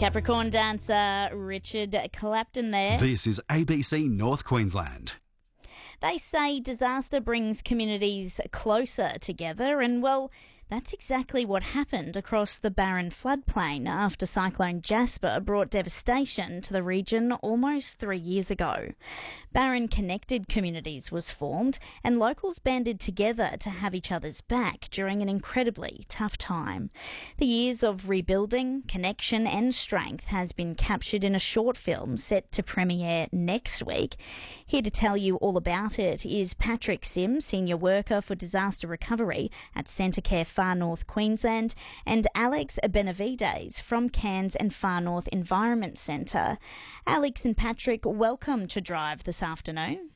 Capricorn dancer Richard Clapton there. This is ABC North Queensland. They say disaster brings communities closer together, and well, that's exactly what happened across the Barron floodplain after Cyclone Jasper brought devastation to the region almost 3 years ago. Barron Connected Communities was formed, and locals banded together to have each other's back during an incredibly tough time. The years of rebuilding, connection and strength has been captured in a short film set to premiere next week. Here to tell you all about it is Patrick Sims, Senior Worker for Disaster Recovery at Centacare Far North Queensland, and Alex Benavides from Cairns and Far North Environment Centre. Alex and Patrick, welcome to Drive this afternoon.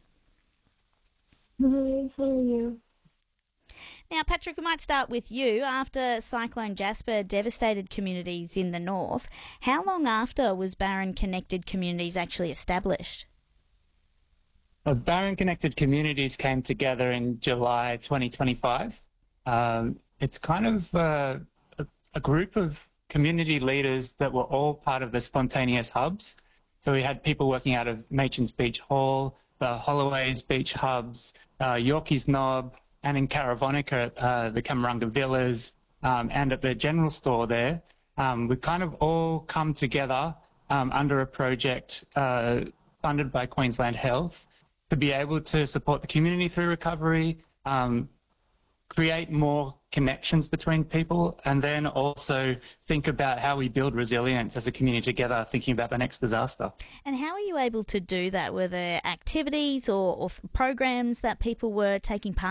Hi, how are you? Now, Patrick, we might start with you. After Cyclone Jasper devastated communities in the north, how long after was Barron Connected Communities actually established? Barron Connected Communities came together in July 2025. It's kind of a group of community leaders that were all part of the spontaneous hubs. So we had people working out of Machin's Beach Hall, the Holloways Beach Hubs, Yorkeys Knob, and in Caravonica at the Camarunga Villas, and at the general store there. We kind of all come together under a project funded by Queensland Health to be able to support the community through recovery, create more connections between people, and then also think about how we build resilience as a community together, thinking about the next disaster. And how are you able to do that? Were there activities or programs that people were taking part